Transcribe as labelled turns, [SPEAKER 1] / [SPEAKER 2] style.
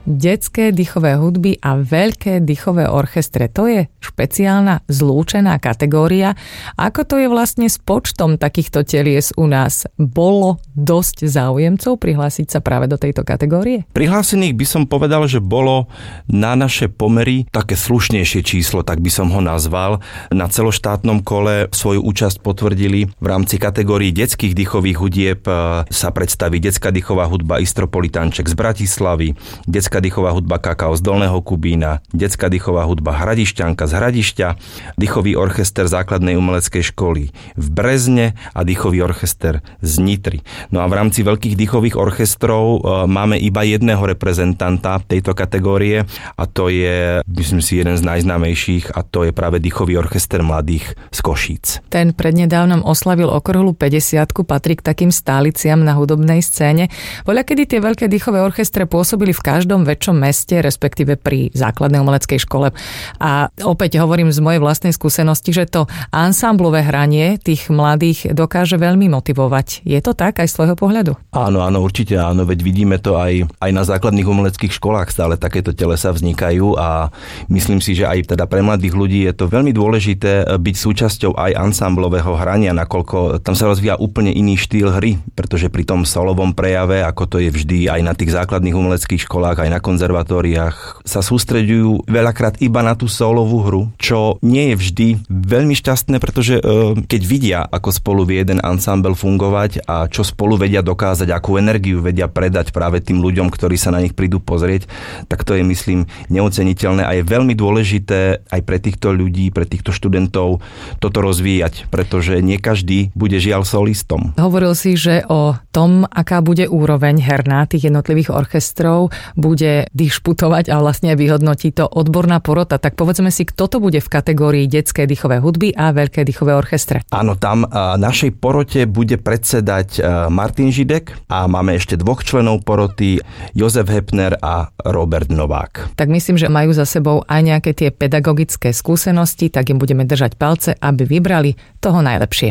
[SPEAKER 1] detské dýchové hudby a veľké dýchové orchestre. To je špeciálna zlúčená kategória. Ako to je vlastne s počtom takýchto telies u nás? Bolo dosť záujemcov prihlásiť sa práve do tejto kategórie?
[SPEAKER 2] Prihlásených by som povedal, že bolo na naše pomery také slušnejšie číslo, tak by som ho nazval. Na celoštátnom kole svoju účasť potvrdili v rámci kategórií detských dýchových hudieb sa predstaví detská dýchová hudba Istropolitanček z Bratislavy, detská dýchová hudba Kakao z Dolného Kubína, detská dýchová hudba Hradišťanka z Hradišťa, dýchový orchester základnej umeleckej školy v Brezne a dýchový orchester z Nitry. No a v rámci veľkých dýchových orchestrov máme iba jedného reprezentanta tejto kategórie a to je, myslím si, jeden z najznámejších a to je práve dýchový orchester mladých z Košíc.
[SPEAKER 1] Ten prednedávnom oslavil okrúhlu 50-ku, patrí k takým stáliciam na hudobnej scéne. Voľakedy tie veľké dýchové orchestre pôsobili v každom väčšom meste, respektíve pri základnej umeleckej škole. A opäť hovorím z mojej vlastnej skúsenosti, že to ansámblové hranie tých mladých dokáže veľmi motivovať. Je to tak aj z tvojho pohľadu?
[SPEAKER 2] Áno, určite áno, veď vidíme to aj na základných umeleckých školách stále takéto telesa vznikajú a myslím si, že aj teda pre mladých ľudí je to veľmi dôležité byť súčasťou aj ansámblového hrania, nakoľko tam sa rozvíja úplne iný štýl hry, pretože pri tom solovom prejave, ako to je vždy aj na tých základných umeleckých školách, aj na konzervatóriách, sa sústreďujú veľakrát iba na tú solovú hru, čo nie je vždy veľmi šťastné, pretože keď vidia, ako spolu vie jeden ansámbel fungovať a čo spolu vedia dokázať, akú energiu vedia predať práve tým ľuďom, ktorí sa na nich prídu pozrieť, tak to je, myslím, neoceniteľné a je veľmi dôležité aj pre týchto ľudí, pre týchto študentov toto rozvíjať, pretože nie každý bude žiaľ solistom.
[SPEAKER 1] Hovoril si, že o tom, aká bude úroveň herná tých jednotlivých orchestrov, bude dišputovať a vlastne vyhodnotí to odborná porota. Tak povedzme si, kto to bude v kategórii detské dýchové hudby a veľké dýchové orchestre.
[SPEAKER 2] Áno, tam našej porote bude predsedať Martin Židek a máme ešte dvoch členov poroty, Jozef Hepner a Robert Novák.
[SPEAKER 1] Tak myslím, že majú za sebou aj nejaké tie pedagogické skúsenosti, tak im budeme držať palce, aby vybrali toho najlepšieho.